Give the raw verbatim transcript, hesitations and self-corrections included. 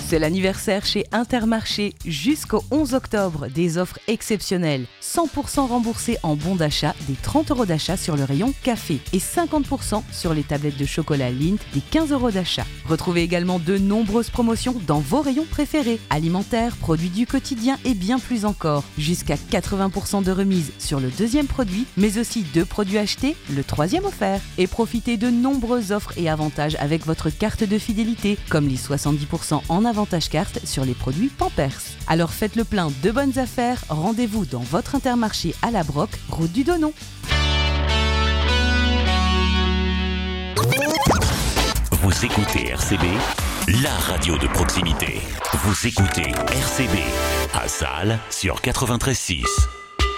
C'est l'anniversaire chez Intermarché jusqu'au onze octobre. Des offres exceptionnelles. cent pour cent remboursés en bons d'achat des trente euros d'achat sur le rayon café et cinquante pour cent sur les tablettes de chocolat Lindt des quinze euros d'achat. Retrouvez également de nombreuses promotions dans vos rayons préférés. Alimentaires, produits du quotidien et bien plus encore. Jusqu'à quatre-vingts pour cent de remise sur le deuxième produit, mais aussi deux produits achetés, le troisième offert. Et profitez de nombreuses offres et avantages avec votre carte de fidélité, comme les soixante-dix pour cent en avantage carte sur les produits Pampers. Alors faites le plein de bonnes affaires, rendez-vous dans votre Intermarché à la Broc, route du Donon. Vous écoutez R C B, la radio de proximité. Vous écoutez R C B à Salles sur quatre-vingt-treize six.